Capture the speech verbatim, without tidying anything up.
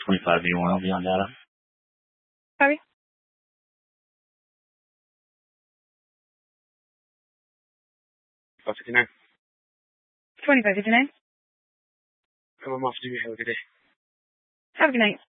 twenty-five V one will be on data. Copy. five fifty-nine. twenty-five fifty-nine. Come on, off. Do have a good day. Have a good night.